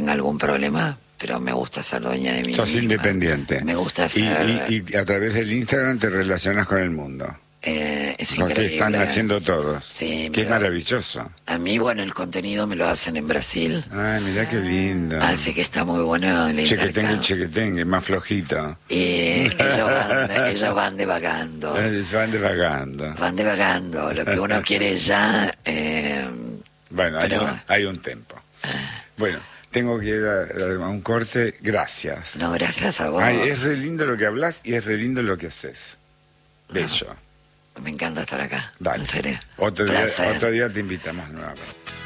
tenga algún problema, pero me gusta ser dueña de mí Sos misma. independiente. Me gusta ser... Y a través del Instagram te relacionas con el mundo. Es Lo que increíble. están haciendo todos. Sí, Qué maravilloso. A mí, bueno, el contenido me lo hacen en Brasil. Ay, mirá qué lindo. Así que está muy bueno el intercambio. Chequetengue, más flojito. Y ellos van divagando. Van divagando. Van divagando. Lo que uno quiere ya... bueno, pero... hay un tempo. Bueno, tengo que ir a un corte. Gracias. No, gracias a vos. Ay, es re lindo lo que hablas y es re lindo lo que haces. Bello. Me encanta estar acá. Dale. En serio. Otro día te invitamos nuevamente.